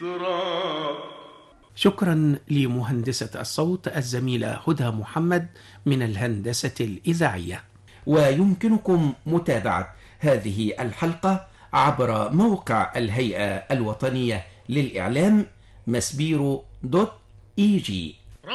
تراب. شكرا لمهندسة الصوت الزميلة هدى محمد من الهندسة الإذاعية. ويمكنكم متابعة هذه الحلقة عبر موقع الهيئة الوطنية للإعلام مسبيرو.EG.